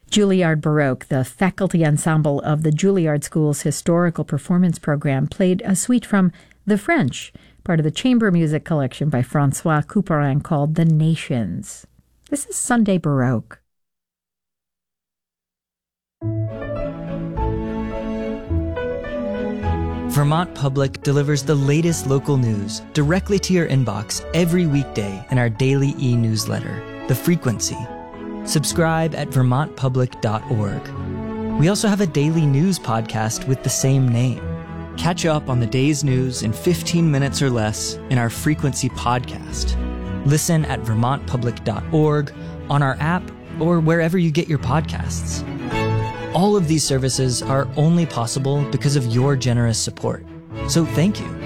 Juilliard Baroque, the faculty ensemble of the Juilliard School's historical performance program, played a suite from The French, part of the chamber music collection by Francois Couperin called The Nations. This is Sunday Baroque. Vermont Public delivers the latest local news directly to your inbox every weekday in our daily e-newsletter, The Frequency. Subscribe at vermontpublic.org. We also have a daily news podcast with the same name. Catch up on the day's news in 15 minutes or less in our Frequency podcast. Listen at vermontpublic.org, on our app, or wherever you get your podcasts. All of these services are only possible because of your generous support. So thank you.